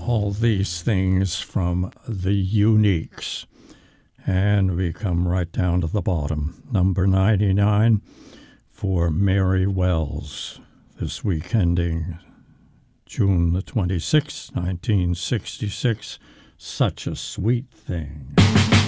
all these things from the Uniques. And we come right down to the bottom. Number 99 for Mary Wells, this week ending June the 26th, 1966. Such a Sweet Thing.